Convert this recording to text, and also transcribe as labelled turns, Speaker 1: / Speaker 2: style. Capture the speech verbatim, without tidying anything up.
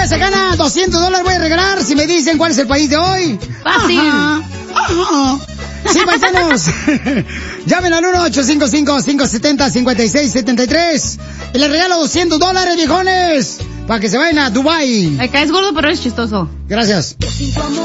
Speaker 1: usted se gana doscientos dólares, voy a regalar si me dicen cuál es el país de hoy.
Speaker 2: Fácil.
Speaker 1: Ajá, ajá. Sí, paisanos. Llamen al uno ocho cinco cinco, cinco siete cero, cinco seis siete tres. Y les regalo doscientos dólares, viejones. Para que se vayan a Dubai.
Speaker 2: Me caes gordo, pero eres chistoso.
Speaker 1: Gracias.